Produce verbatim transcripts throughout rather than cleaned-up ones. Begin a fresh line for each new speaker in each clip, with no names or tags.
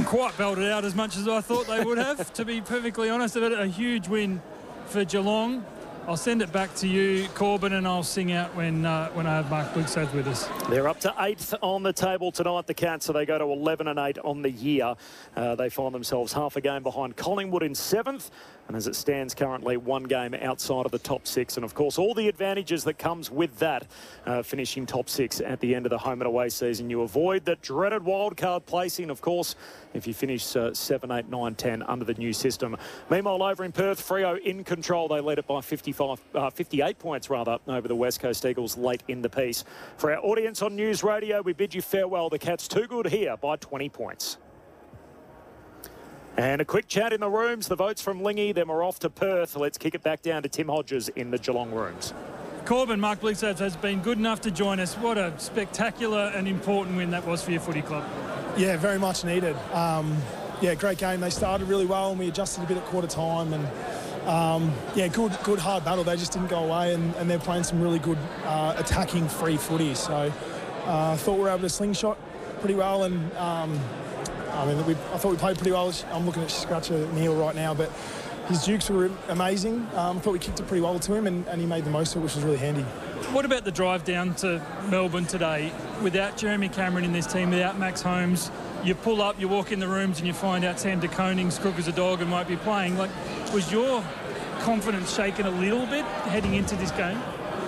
quite belted out as much as I thought they would have, to be perfectly honest. They've had a huge win for Geelong. I'll send it back to you, Corbin, and I'll sing out when uh, when I have Mark Blicavs with us.
They're up to eighth on the table tonight, the Cats, so they go to eleven and eight on the year. Uh, they find themselves half a game behind Collingwood in seventh. And as it stands currently, one game outside of the top six. And, of course, all the advantages that comes with that, uh, finishing top six at the end of the home and away season. You avoid that dreaded wildcard placing, of course, if you finish uh, seven, eight, nine, ten under the new system. Meanwhile, over in Perth, Freo in control. They led it by fifty-five, uh, fifty-eight points, rather, over the West Coast Eagles late in the piece. For our audience on News Radio, we bid you farewell. The Cats too good here by twenty points. And a quick chat in the rooms. The votes from Lingy, then we're off to Perth. Let's kick it back down to Tim Hodges in the Geelong rooms.
Corbin, Mark Blicavs has been good enough to join us. What a spectacular and important win that was for your footy club.
Yeah, very much needed. Um, yeah, great game. They started really well and we adjusted a bit at quarter time. And um, yeah, good, good hard battle. They just didn't go away and, and they're playing some really good uh, attacking free footy. So uh, I thought we were able to slingshot pretty well and um, I mean, we, I thought we played pretty well. I'm looking at Scratcher Neil right now, but his dukes were amazing. Um, I thought we kicked it pretty well to him, and, and he made the most of it, which was really handy.
What about the drive down to Melbourne today? Without Jeremy Cameron in this team, without Max Holmes, you pull up, you walk in the rooms, and you find out Sam De Koning's crook as a dog and won't be playing. Like, was your confidence shaken a little bit heading into this game,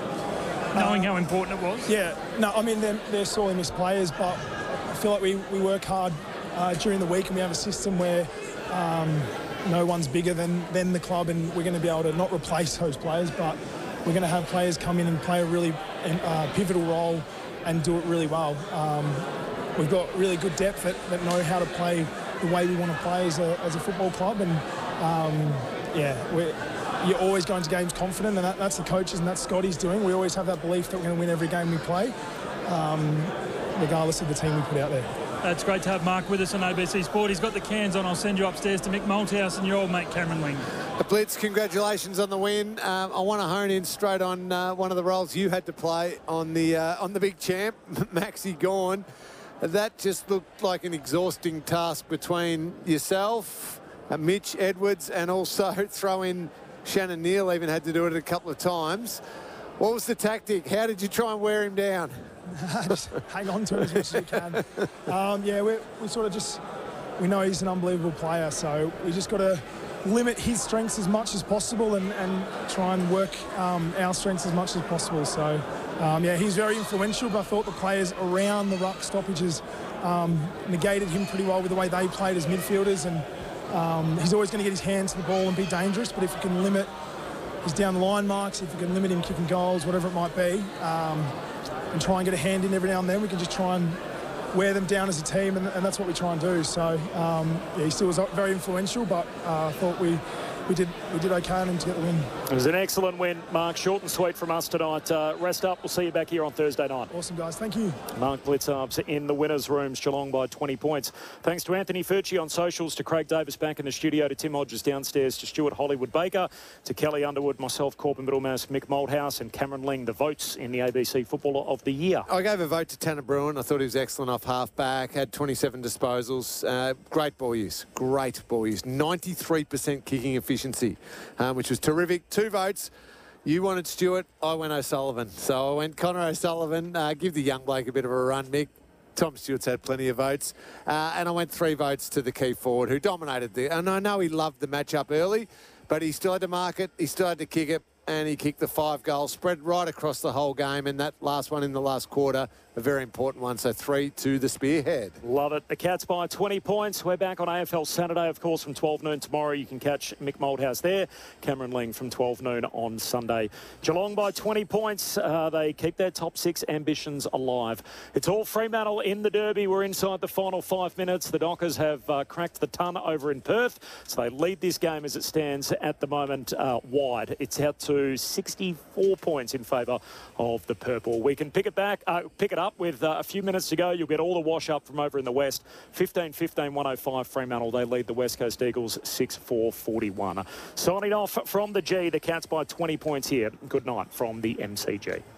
knowing uh, how important it was?
Yeah, no, I mean, they're, they're sorely missed players, but I feel like we, we work hard Uh, during the week, and we have a system where um, no one's bigger than, than the club, and we're going to be able to not replace those players, but we're going to have players come in and play a really uh, pivotal role and do it really well. Um, we've got really good depth that, that know how to play the way we want to play as a, as a football club, and um, yeah, we're, you're always going to games confident, and that, that's the coaches and that's Scotty's doing. We always have that belief that we're going to win every game we play, um, regardless of the team we put out there.
It's great to have Mark with us on A B C Sport. He's got the cans on. I'll send you upstairs to Mick Malthouse and your old mate Cameron Ling.
Blitz, congratulations on the win. Um, I want to hone in straight on uh, one of the roles you had to play on the uh, on the big champ, Maxi Gawn. That just looked like an exhausting task between yourself, uh, Mitch Edwards, and also throw in Shannon Neal. Even had to do it a couple of times. What was the tactic? How did you try and wear him down?
Just hang on to him as much as we can. Um, yeah, we we sort of just, we know he's an unbelievable player, so we just got to limit his strengths as much as possible and, and try and work um, our strengths as much as possible. So, um, yeah, he's very influential, but I thought the players around the ruck stoppages um, negated him pretty well with the way they played as midfielders, and um, he's always going to get his hands to the ball and be dangerous, but if you can limit his down-the-line marks, if you can limit him kicking goals, whatever it might be, um, and try and get a hand in every now and then, we can just try and wear them down as a team, and, and that's what we try and do. So, um, yeah, he still was very influential, but uh, I thought we, we did we did okay on him to get the win.
It was an excellent win, Mark. Short and sweet from us tonight. Uh, rest up. We'll see you back here on Thursday night.
Awesome, guys. Thank you.
Mark Blicavs in the winners' rooms, Geelong by twenty points. Thanks to Anthony Furchi on socials, to Craig Davis back in the studio, to Tim Hodges downstairs, to Stuart Hollywood-Baker, to Kelly Underwood, myself, Corbin Middlemass, Mick Malthouse, and Cameron Ling, the votes in the A B C Footballer of the Year.
I gave a vote to Tanner Bruin. I thought he was excellent off half-back, had twenty-seven disposals. Uh, great ball use. Great ball use. ninety-three percent kicking efficiency, um, which was terrific. Two votes. You wanted Stewart, I went O'Sullivan. So I went Connor O'Sullivan. Uh, give the young bloke a bit of a run, Mick. Tom Stewart's had plenty of votes. Uh, and I went three votes to the key forward who dominated the... And I know he loved the matchup early, but he still had to mark it, he still had to kick it, and he kicked the five goals, spread right across the whole game, and that last one in the last quarter, a very important one. So three to the spearhead.
Love it. The Cats by twenty points. We're back on A F L Saturday, of course, from twelve noon tomorrow. You can catch Mick Malthouse there. Cameron Ling from twelve noon on Sunday. Geelong by twenty points. Uh, they keep their top six ambitions alive. It's all Fremantle in the Derby. We're inside the final five minutes. The Dockers have uh, cracked the ton over in Perth, so they lead this game as it stands at the moment uh, wide. It's out to sixty-four points in favour of the Purple. We can pick it back, uh, pick it up with uh, a few minutes to go. You'll get all the wash up from over in the West. fifteen fifteen, one oh five Fremantle. They lead the West Coast Eagles six four forty-one. Signing off from the G, the Cats by twenty points here. Good night from the M C G.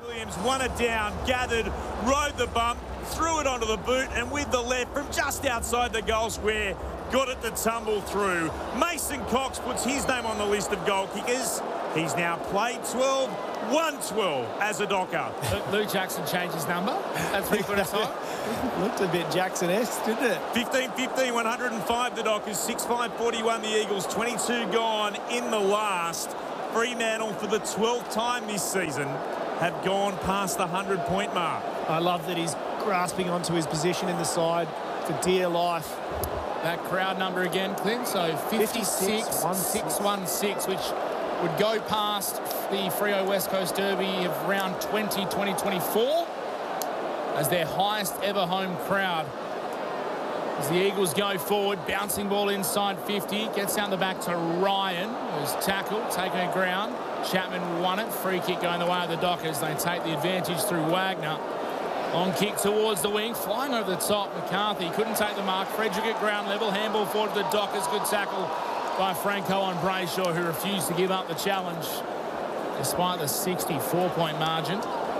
Williams won it down, gathered, rode the bump, threw it onto the boot, and with the left from just outside the goal square, got it to tumble through. Mason Cox puts his name on the list of goal kickers. He's now played twelve, won twelve as a Docker.
Lou Jackson changed his number at three-quarter time.
Looked a bit Jackson-esque, didn't it?
fifteen fifteen, one hundred five the Dockers, six five forty-one the Eagles, twenty-two gone in the last. Fremantle for the twelfth time this season have gone past the hundred-point mark.
I love that he's grasping onto his position in the side for dear life.
That crowd number again, Clint, so fifty-six six one six, which would go past the Freo West Coast Derby of round twenty, twenty twenty-four as their highest ever home crowd. As the Eagles go forward, bouncing ball inside fifty, gets down the back to Ryan, who's tackled, taken a ground. Chapman won it, free kick going the way of the Dockers. They take the advantage through Wagner. Long kick towards the wing, flying over the top. McCarthy couldn't take the mark. Frederick at ground level, handball forward to the Dockers. Good tackle by Franco on Brayshaw, who refused to give up the challenge despite the sixty-four point margin.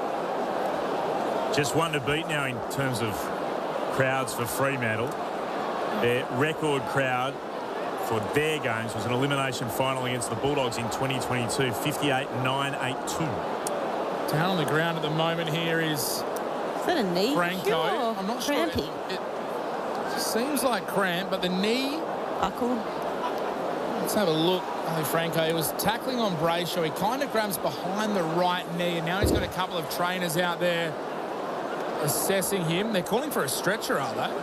Just one to beat now in terms of crowds for Fremantle. Their record crowd for their games was an elimination final against the Bulldogs in twenty twenty-two, fifty-eight nine eighty-two.
Down on the ground at the moment here is
Is that a knee?
Franco.
Sure.
I'm not sure.
Cramping.
It, it seems like cramp, but the knee.
Buckled.
Let's have a look. Oh, Franco, he was tackling on Brayshaw. He kind of grabs behind the right knee, and now he's got a couple of trainers out there assessing him. They're calling for a stretcher, are they?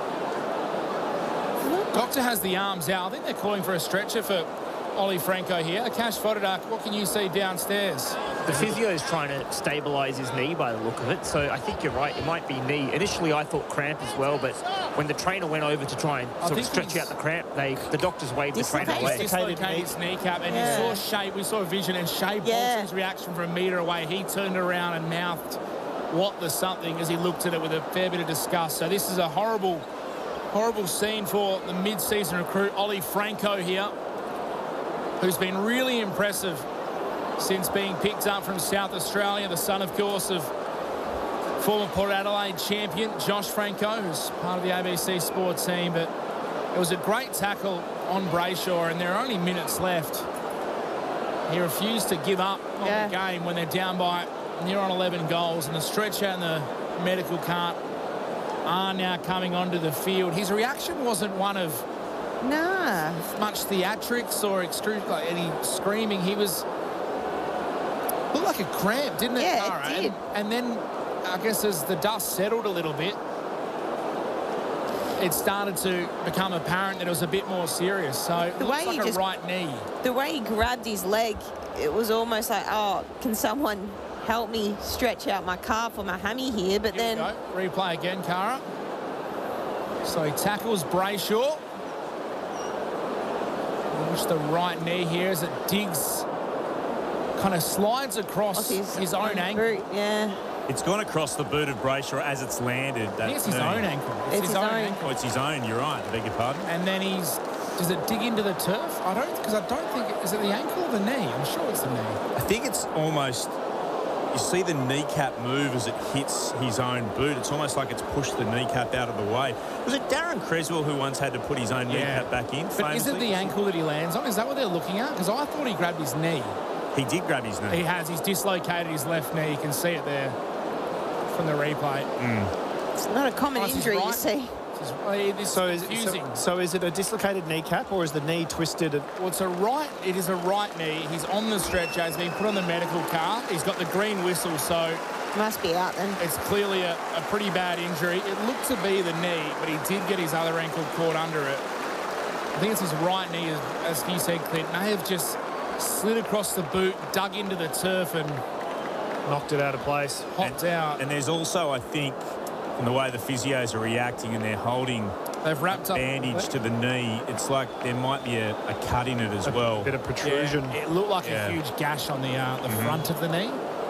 Doctor has the arms out. I think they're calling for a stretcher for Ollie Franco here. Cash Fodadak, what can you see downstairs?
The physio is trying to stabilise his knee by the look of it, so I think you're right. It might be knee. Initially, I thought cramp as well, but when the trainer went over to try and
I
sort of
think
stretch out the cramp, they the doctors waved the trainer
Dislocated.
away.
Dislocated his kneecap, and
Yeah.
you saw Shea, we saw Vision, and Shea
Yeah.
Bolton's reaction from a metre away. He turned around and mouthed what the something as he looked at it with a fair bit of disgust. So this is a horrible, horrible scene for the mid-season recruit, Ollie Franco here, who's been really impressive since being picked up from South Australia, the son, of course, of former Port Adelaide champion Josh Franco, who's part of the A B C Sport team. But it was a great tackle on Brayshaw, and there are only minutes left. He refused to give up on
Yeah.
the game when they're down by near on eleven goals, and the stretcher and the medical cart are now coming onto the field. His reaction wasn't one of
Nah.
much theatrics or extreme, like any screaming. He was looked like a cramp, didn't it?
Yeah, it
Tara?
did.
And, and then I guess as the dust settled a little bit, it started to become apparent that it was a bit more serious. So it
The
looks
way
like
he
a
just-
right knee.
The way he grabbed his leg, it was almost like, oh, can someone help me stretch out my calf or my hammy here? But
Here
then,
we go. Replay again, Cara. So he tackles Brayshaw. Watch the right knee here as it digs, kind of slides across
off
his,
his,
own ankle.
boot, yeah.
It's gone across the boot of Brayshaw as it's landed.
I think it's his
knee.
own ankle. It's,
It's
his,
his
own,
own.
ankle.
Oh, it's his own, you're right, I beg your pardon.
And then he's, does it dig into the turf? I don't, because I don't think, it, is it the ankle or the knee? I'm sure it's the knee.
I think it's almost, you see the kneecap move as it hits his own boot. It's almost like it's pushed the kneecap out of the way. Was it Darren Creswell who once had to put his own
Yeah.
kneecap back in?
But is it
famously?
the ankle that he lands on? Is that what they're looking at? Because I thought he grabbed his knee.
He did grab his knee.
He has. He's dislocated his left knee. You can see it there from the replay.
It's not a common
Oh, it's his
injury,
right.
you see.
This is, well, it is
So is,
confusing.
so, so is it a dislocated kneecap or is the knee twisted?
Well, it's a right. It is a right knee. He's on the stretcher. He's been put on the medical cart. He's got the green whistle, so
Must be out then.
it's clearly a, a pretty bad injury. It looked to be the knee, but he did get his other ankle caught under it. I think it's his right knee, as, as you said, Clint. May have just slid across the boot, dug into the turf, and
Knocked it out of place.
hopped
and,
out.
And there's also, I think, in the way the physios are reacting and they're holding
They've wrapped up
bandage to the knee, it's like there might be a, a cut in it as well.
Bit of
Yeah,
protrusion.
it looked like
Yeah.
a huge gash on the uh, the
Mhm.
front of the knee.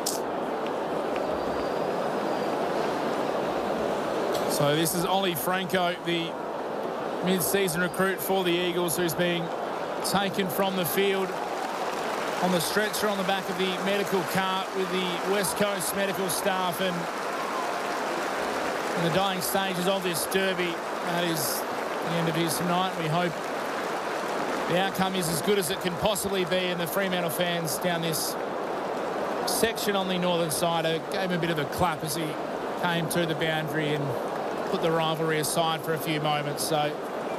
So this is Ollie Franco, the mid-season recruit for the Eagles, who's being taken from the field on the stretcher on the back of the medical cart with the West Coast medical staff, and in the dying stages of this derby. That is the end of his tonight. We hope the outcome is as good as it can possibly be, and the Fremantle fans down this section on the northern side gave him a bit of a clap as he came to the boundary and put the rivalry aside for a few moments. So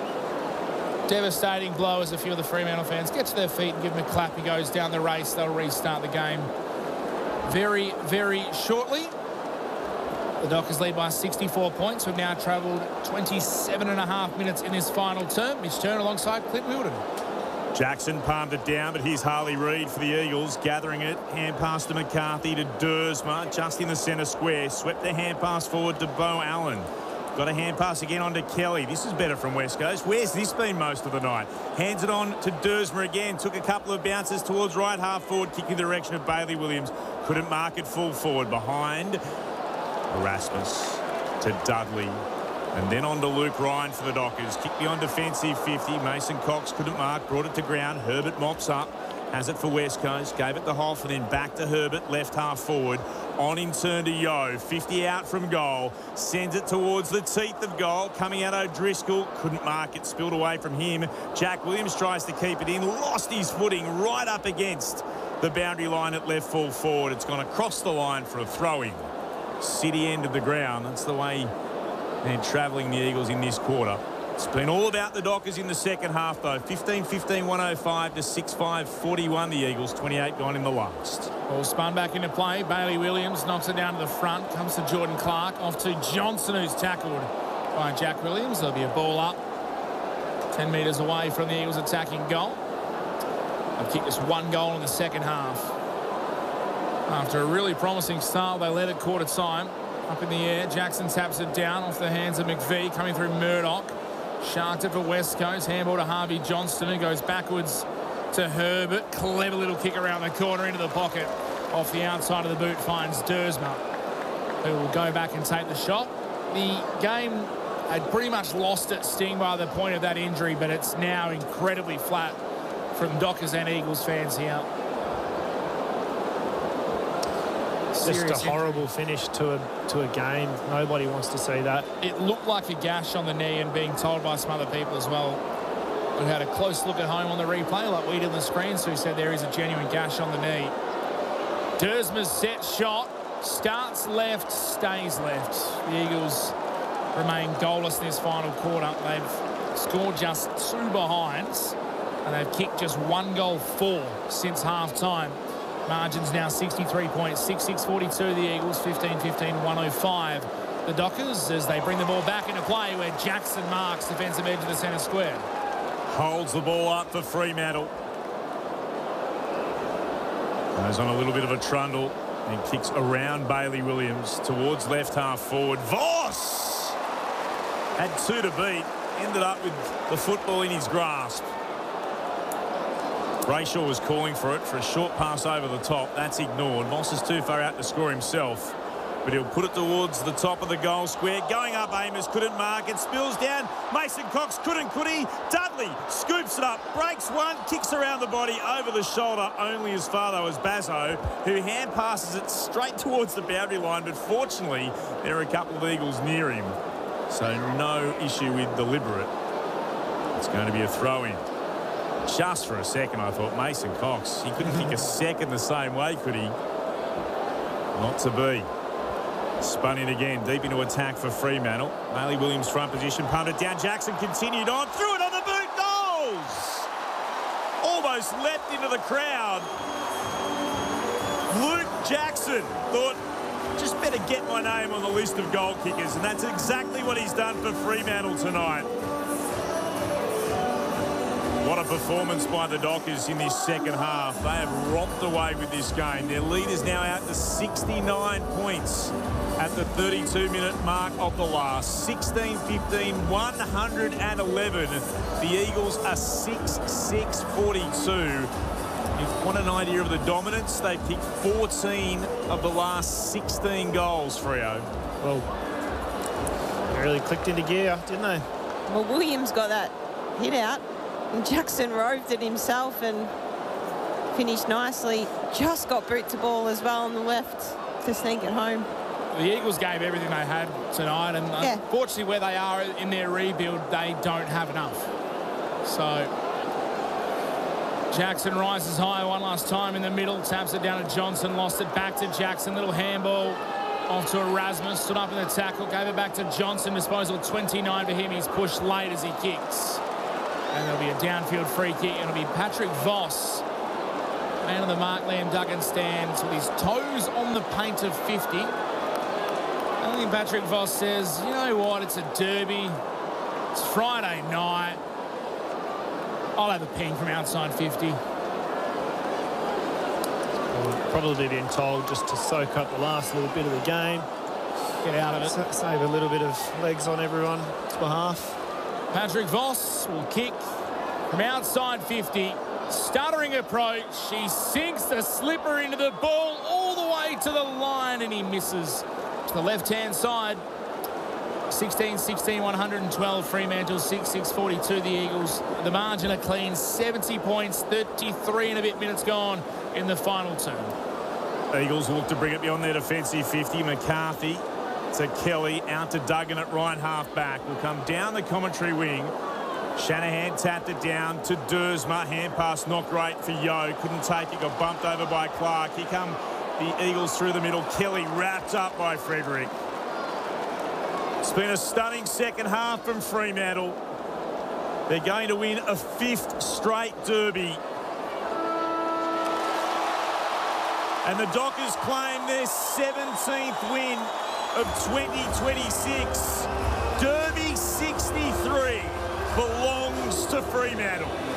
devastating blow as a few of the Fremantle fans get to their feet and give him a clap. He goes down the race. They'll restart the game very, very shortly. The Dockers lead by sixty-four points. We've now travelled twenty-seven and a half minutes in this final term. Mitch Turner alongside Clint Wilden.
Jackson palmed it down, but here's Harley Reid for the Eagles, gathering it. Hand pass to McCarthy to Dersma, just in the centre square. Swept the hand pass forward to Beau Allen. Got a hand pass again on to Kelly. This is better from West Coast. Where's this been most of the night? Hands it on to Dersma again. Took a couple of bounces towards right half forward, kicking the direction of Bailey Williams. Couldn't mark it full forward behind Erasmus to Dudley. And then on to Luke Ryan for the Dockers. Kick beyond defensive fifty. Mason Cox couldn't mark. Brought it to ground. Herbert mops up. Has it for West Coast. Gave it to Hoff and then back to Herbert. Left half forward. On in turn to Yeo. fifty out from goal. Sends it towards the teeth of goal. Coming out O'Driscoll. Couldn't mark it. Spilled away from him. Jack Williams tries to keep it in. Lost his footing right up against the boundary line at left full forward. It's gone across the line for a throw-in. City end of the ground. That's the way they're travelling, the Eagles, in this quarter. It's been all about the Dockers in the second half, though. fifteen fifteen, one oh five to six five, forty-one, the Eagles. twenty-eight gone in the last.
Ball spun back into play. Bailey Williams knocks it down to the front. Comes to Jordan Clark. Off to Johnson, who's tackled by Jack Williams. There'll be a ball up. ten metres away from the Eagles' attacking goal. They've kicked just one goal in the second half. After a really promising start, they led at quarter time. Up in the air, Jackson taps it down off the hands of McVie, coming through Murdoch. Sharked it for West Coast. Handball to Harvey Johnston, who goes backwards to Herbert. Clever little kick around the corner into the pocket. Off the outside of the boot finds Dersma, who will go back and take the shot. The game had pretty much lost its sting by the point of that injury, but it's now incredibly flat from Dockers and Eagles fans here.
Just a horrible finish to a to a game. Nobody wants to see that.
It looked like a gash on the knee, and being told by some other people as well who had a close look at home on the replay, like we did on the screens, who said there is a genuine gash on the knee. Dersma's set shot. Starts left, stays left. The Eagles remain goalless in this final quarter. They've scored just two behinds, and they've kicked just one goal for since half-time. Margins now sixty-three points, six six forty-two the Eagles, fifteen fifteen, one oh five. The Dockers as they bring the ball back into play where Jackson marks defensive edge of the centre square.
Holds the ball up for Fremantle. Goes on a little bit of a trundle and kicks around Bailey Williams towards left half forward. Voss had two to beat, ended up with the football in his grasp. Brayshaw was calling for it for a short pass over the top. That's ignored. Voss is too far out to score himself, but he'll put it towards the top of the goal square. Going up, Amos couldn't mark it. Spills down. Mason Cox couldn't, could he? Dudley scoops it up, breaks one, kicks around the body over the shoulder, only as far though as Bazzo, who hand passes it straight towards the boundary line, but fortunately there are a couple of Eagles near him, so no issue with deliberate. It's going to be a throw-in. Just for a second, I thought Mason Cox, he couldn't kick a second the same way, could he? Not to be. Spun in again, deep into attack for Fremantle. Bailey Williams front position, punted down. Jackson continued on, threw it on the boot, goals! Almost leapt into the crowd. Luke Jackson thought, just better get my name on the list of goal kickers, and that's exactly what he's done for Fremantle tonight. What a performance by the Dockers in this second half. They have romped away with this game. Their lead is now out to sixty-nine points at the thirty-two minute mark of the last. sixteen fifteen, one hundred eleven. The Eagles are six six forty-two. If you want an idea of the dominance, they've kicked fourteen of the last sixteen goals, Freo.
Well, they really clicked into gear, didn't they?
Well, Williams got that hit out. And Jackson roved it himself and finished nicely. Just got boot to ball as well on the left to sneak it home.
The Eagles gave everything they had tonight, and
Yeah.
unfortunately where they are in their rebuild, they don't have enough. So Jackson rises high one last time in the middle, taps it down to Johnson, lost it back to Jackson, little handball off to Erasmus, stood up in the tackle, gave it back to Johnson, disposal twenty-nine for him. He's pushed late as he kicks. And there'll be a downfield free kick, and it'll be Patrick Voss, man of the mark. Liam Duggan stands with his toes on the paint of fifty. I think Patrick Voss says, you know what, it's a derby. It's Friday night. I'll have a ping from outside fifty.
Probably been told just to soak up the last little bit of the game.
Get out of it.
Sa- save a little bit of legs on everyone's behalf.
Patrick Voss will kick from outside fifty. Stuttering approach. He sinks the slipper into the ball all the way to the line, and he misses to the left-hand side. sixteen sixteen, one hundred twelve Fremantle, six six forty-two the Eagles. The margin are clean, seventy points, thirty-three and a bit minutes gone in the final term.
Eagles will look to bring it beyond their defensive fifty. McCarthy to Kelly, out to Duggan at right half back. Will come down the commentary wing. Shanahan tapped it down to Dersma. Hand pass not great for Yo. Couldn't take it, got bumped over by Clark. Here come the Eagles through the middle. Kelly wrapped up by Frederick. It's been a stunning second half from Fremantle. They're going to win a fifth straight derby. And the Dockers claim their seventeenth win of twenty twenty-six. Derby sixty-three belongs to Fremantle.